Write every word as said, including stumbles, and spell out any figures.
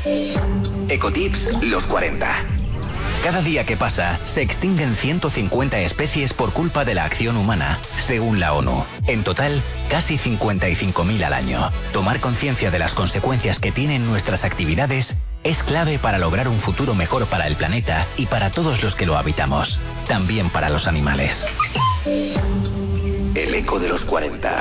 Ecotips los cuarenta. Cada día que pasa, se extinguen ciento cincuenta especies por culpa de la acción humana, según la ONU. En total, casi cincuenta y cinco mil al año. Tomar conciencia de las consecuencias que tienen nuestras actividades es clave para lograr un futuro mejor para el planeta y para todos los que lo habitamos. También para los animales. El eco de los cuarenta.